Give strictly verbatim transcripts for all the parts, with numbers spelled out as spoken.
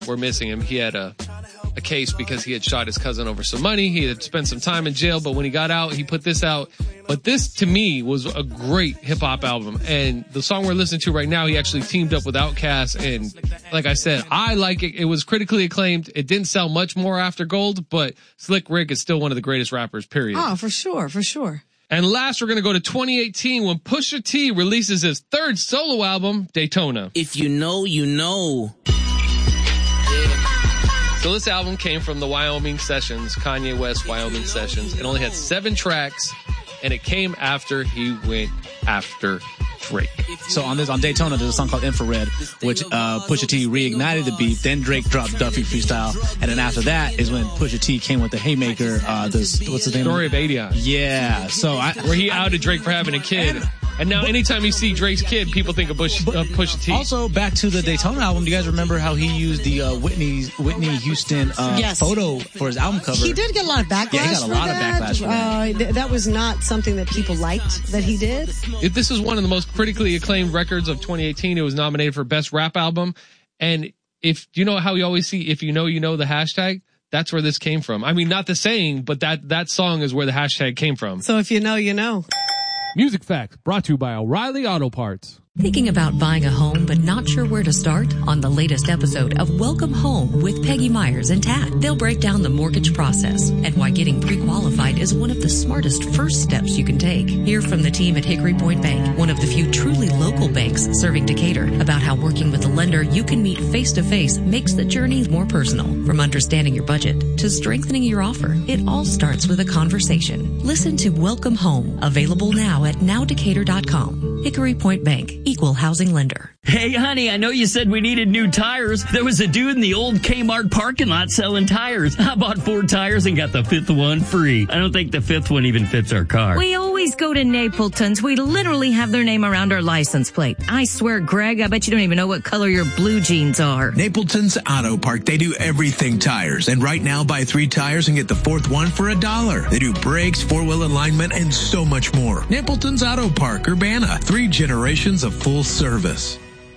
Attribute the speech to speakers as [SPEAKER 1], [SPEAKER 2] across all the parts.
[SPEAKER 1] were missing him. He had a, a case because he had shot his cousin over some money. He had spent some time in jail, but when he got out, he put this out. But this, to me, was a great hip-hop album. And the song we're listening to right now, he actually teamed up with Outkast. And like I said, I like it. It was critically acclaimed. It didn't sell much more after Gold, but Slick Rick is still one of the greatest rappers, period.
[SPEAKER 2] Oh, for sure, for sure.
[SPEAKER 1] And last, we're going to go to twenty eighteen when Pusha T releases his third solo album, Daytona.
[SPEAKER 3] If you know, you know.
[SPEAKER 1] So this album came from the Wyoming Sessions, Kanye West Wyoming Sessions. It only had seven tracks, and it came after he went after Drake.
[SPEAKER 4] So on this, on Daytona, there's a song called Infrared, which uh Pusha T reignited the beat. Then Drake dropped Duffy Freestyle, and then after that is when Pusha T came with the Haymaker. Uh, this what's the name?
[SPEAKER 1] Story of Adion.
[SPEAKER 4] Yeah. So I,
[SPEAKER 1] where he outed Drake for having a kid. And now anytime you see Drake's kid, people think of Bush, uh, Pusha T.
[SPEAKER 4] Also, back to the Daytona album, do you guys remember how he used the uh, Whitney Whitney Houston uh,
[SPEAKER 2] yes.
[SPEAKER 4] photo for his album cover?
[SPEAKER 2] He did get a lot of backlash.
[SPEAKER 4] Yeah, he got a lot
[SPEAKER 2] that.
[SPEAKER 4] of backlash for that.
[SPEAKER 2] Uh, th- that was not something that people liked that he did.
[SPEAKER 1] If this is one of the most critically acclaimed records of twenty eighteen. It was nominated for Best Rap Album. And if you know how you always see, if you know, you know the hashtag, that's where this came from. I mean, not the saying, but that, that song is where the hashtag came from.
[SPEAKER 2] So if you know, you know.
[SPEAKER 5] Music Facts brought to you by O'Reilly Auto Parts.
[SPEAKER 6] Thinking about buying a home but not sure where to start? On the latest episode of Welcome Home with Peggy Myers and Tad, they'll break down the mortgage process and why getting pre-qualified is one of the smartest first steps you can take. Hear from the team at Hickory Point Bank, one of the few truly local banks serving Decatur, about how working with a lender you can meet face-to-face makes the journey more personal. From understanding your budget to strengthening your offer, it all starts with a conversation. Listen to Welcome Home, available now at now decatur dot com. Hickory Point Bank. Equal housing lender.
[SPEAKER 7] Hey, honey, I know you said we needed new tires. There was a dude in the old Kmart parking lot selling tires. I bought four tires and got the fifth one free. I don't think the fifth one even fits our car.
[SPEAKER 8] We always go to Napleton's. We literally have their name around our license plate. I swear, Greg, I bet you don't even know what color your blue jeans are.
[SPEAKER 9] Napleton's Auto Park. They do everything tires. And right now, buy three tires and get the fourth one for a dollar. They do brakes, four-wheel alignment, and so much more. Napleton's Auto Park, Urbana. Three generations of full service.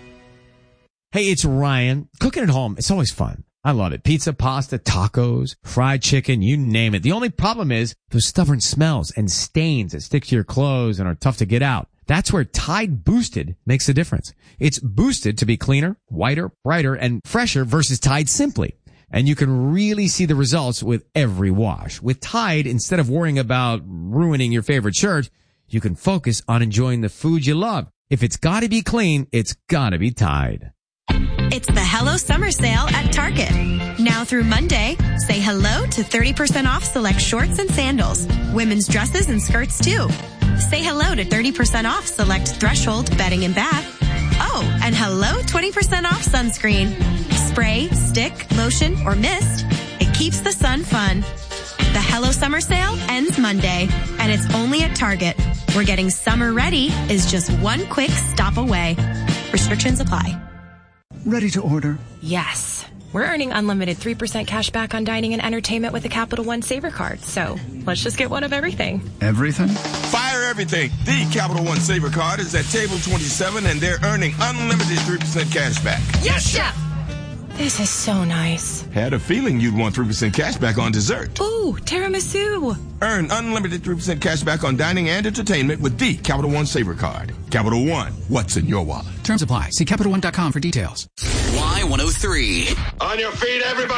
[SPEAKER 10] Hey, it's Ryan. Cooking at home, it's always fun. I love it. Pizza, pasta, tacos, fried chicken, you name it. The only problem is those stubborn smells and stains that stick to your clothes and are tough to get out. That's where Tide Boosted makes a difference. It's boosted to be cleaner, whiter, brighter, and fresher versus Tide Simply. And you can really see the results with every wash. With Tide, instead of worrying about ruining your favorite shirt, you can focus on enjoying the food you love. If it's gotta be clean, it's gotta be Tide.
[SPEAKER 11] It's the Hello Summer Sale at Target. Now through Monday, say hello to thirty percent off select shorts and sandals, women's dresses and skirts too. Say hello to thirty percent off select Threshold bedding and bath. Oh, and hello twenty percent off sunscreen. Spray, stick, lotion, or mist. It keeps the sun fun. The Hello Summer Sale ends Monday, and it's only at Target, where getting summer ready is just one quick stop away. Restrictions apply.
[SPEAKER 12] Ready to order?
[SPEAKER 13] Yes. We're earning unlimited three percent cash back on dining and entertainment with the Capital One Saver card. So let's just get one of everything.
[SPEAKER 12] Everything?
[SPEAKER 14] Fire everything. The Capital One Saver card is at table twenty-seven, and they're earning unlimited three percent cash back.
[SPEAKER 13] Yes, chef! This is so nice.
[SPEAKER 14] Had a feeling you'd want three percent cash back on dessert.
[SPEAKER 13] Ooh, tiramisu.
[SPEAKER 14] Earn unlimited three percent cash back on dining and entertainment with the Capital One Saver card. Capital One, what's in your wallet?
[SPEAKER 12] Terms apply. See Capital One dot com for details.
[SPEAKER 15] Y one oh three.
[SPEAKER 14] On your feet, everybody.